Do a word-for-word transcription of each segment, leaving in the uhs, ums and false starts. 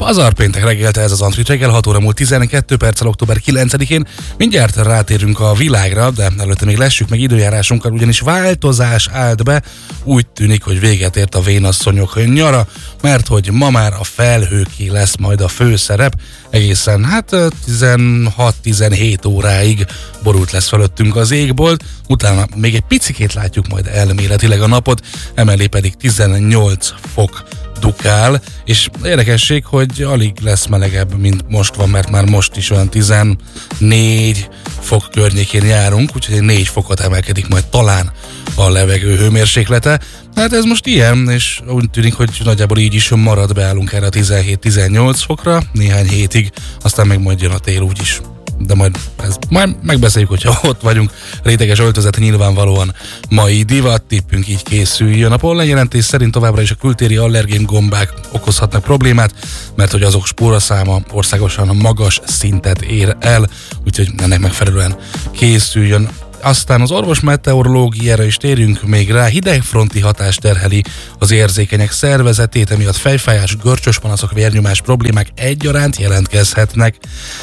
Pazar péntek reggelte ez az Antrit reggel, hat óra múlt tizenkét perccel október kilencedikén. Mindjárt rátérünk a világra, de előtte még lessük meg időjárásunkkal, ugyanis változás állt be. Úgy tűnik, hogy véget ért a vénasszonyok nyara, mert hogy ma már a felhőké lesz majd a főszerep. Egészen hát tizenhat-tizenhét óráig borult lesz fölöttünk az égbolt, utána még egy picikét látjuk majd elméletileg a napot, emellé pedig tizennyolc fok dukál, és érdekesség, hogy alig lesz melegebb, mint most van, mert már most is olyan tizennégy fok környékén járunk, úgyhogy négy fokot emelkedik majd talán a levegő hőmérséklete. Hát ez most ilyen, és úgy tűnik, hogy nagyjából így is marad, beállunk erre a tizenhét-tizennyolc fokra néhány hétig, aztán meg majd jön a tél úgyis. De majd, ez, majd megbeszéljük, hogyha ott vagyunk. Réteges öltözet nyilvánvalóan mai divat, tippünk így készüljön. A pollenjelentés szerint továbbra is a kültéri allergén gombák okozhatnak problémát, mert hogy azok spóraszáma országosan magas szintet ér el, úgyhogy ennek megfelelően készüljön. Aztán az orvos meteorológiára is térjünk még rá, hidegfronti hatás terheli az érzékenyek szervezetét, emiatt fejfájás, görcsös panaszok, vérnyomás problémák egyaránt jelentkezhetnek.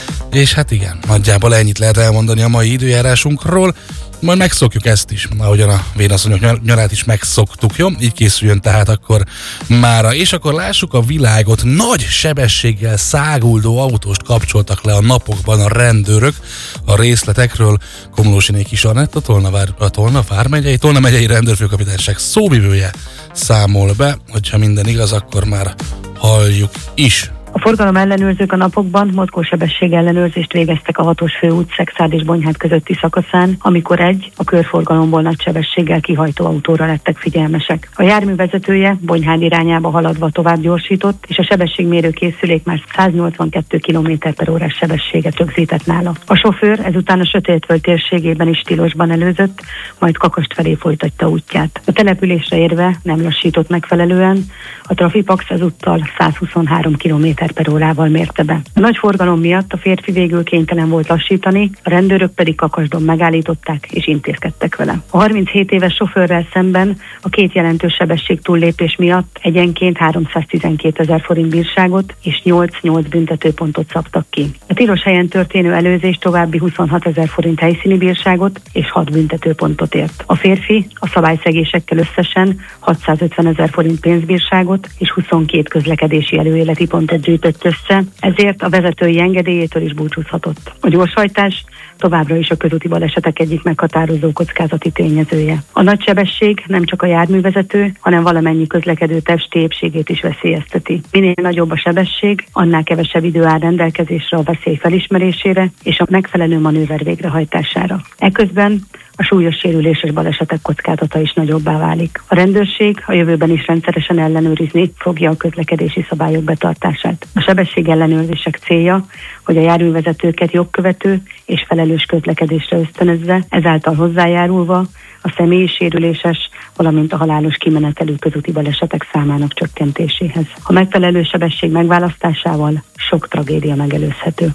És hát igen, nagyjából ennyit lehet elmondani a mai időjárásunkról, majd megszokjuk ezt is, ahogyan a vénasszonyok nyarát is megszoktuk, jó? Így készüljön tehát akkor mára. És akkor lássuk a világot, nagy sebességgel száguldó autóst kapcsoltak le a napokban a rendőrök. A részletekről Komlósiné Kis Anett, a Tolna, Vár, a Tolna vármegyei, Tolna megyei rendőrfőkapitányság szóvivője számol be, hogyha minden igaz, akkor már halljuk is. A forgalom ellenőrzők a napokban mozgósebesség ellenőrzést végeztek a hatos főút Szexárd és Bonyhád közötti szakaszán, amikor egy a körforgalomból nagy sebességgel kihajtó autóra lettek figyelmesek. A jármű vezetője Bonyhád irányába haladva tovább gyorsított, és a sebességmérő készülék már száznyolcvankettő kilométer per órás sebességet rögzített nála. A sofőr ezután a Sötétvölgy térségében is tilosban előzött, majd Kakast felé folytatta útját. A településre érve nem lassított megfelelően, a Trafipax ezúttal százhuszonhárom kilométer per órával mérte be. A nagy forgalom miatt a férfi végül kénytelen volt lassítani, a rendőrök pedig Kakasdon megállították és intézkedtek vele. A harminchét éves sofőrrel szemben a két jelentős sebesség túllépés miatt egyenként háromszáztizenkétezer forint bírságot és nyolc-nyolc büntetőpontot szabtak ki. A tilos helyen történő előzés további huszonhatezer forint helyszíni bírságot és hat büntetőpontot ért. A férfi a szabályszegésekkel összesen hatszázötvenezer forint pénzbírságot és huszonkét közlekedési előéleti pontot gyűjtött össze, ezért a vezetői engedélyétől is búcsúzhatott. A gyorshajtás továbbra is a közúti balesetek egyik meghatározó kockázati tényezője. A nagy sebesség nem csak a járművezető, hanem valamennyi közlekedő testi épségét is veszélyezteti. Minél nagyobb a sebesség, annál kevesebb idő áll rendelkezésre a veszély felismerésére és a megfelelő manőver végrehajtására. Eközben a súlyos sérüléses balesetek kockázata is nagyobbá válik. A rendőrség a jövőben is rendszeresen ellenőrizni fogja a közlekedési szabályok betartását. A sebesség ellenőrzések célja, hogy a járművezetőket jogkövető és felelős közlekedésre ösztönözze, ezáltal hozzájárulva a személyi sérüléses, valamint a halálos kimenetelő közúti balesetek számának csökkentéséhez. A megfelelő sebesség megválasztásával sok tragédia megelőzhető.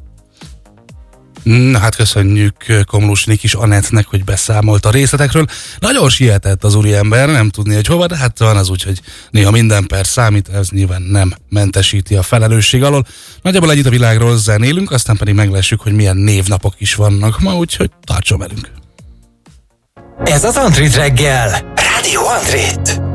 Na hát köszönjük Komlósiné Kis Anettnek, hogy beszámolt a részletekről. Nagyon sietett az úriember, nem tudni, hogy hova, de hát van az úgy, hogy néha minden perc számít, ez nyilván nem mentesíti a felelősség alól. Nagyjából együtt a világról zenélünk, aztán pedig meglessük, hogy milyen névnapok is vannak ma, úgyhogy tartson velünk. Ez az Antrit reggel, Rádió Antrit.